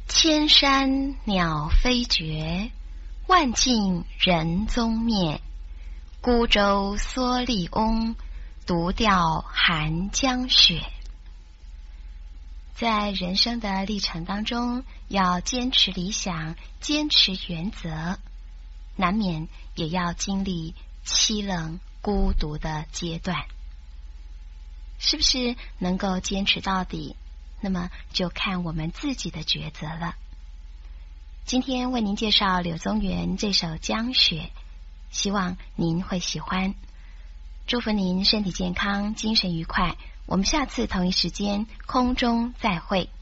千山鸟飞绝，万径人踪灭。孤舟蓑笠翁，独钓寒江雪。在人生的历程当中，要坚持理想，坚持原则，难免也要经历凄冷孤独的阶段。是不是能够坚持到底，那么就看我们自己的抉择了。今天为您介绍柳宗元这首《江雪》，希望您会喜欢。祝福您身体健康，精神愉快。我们下次同一时间空中再会。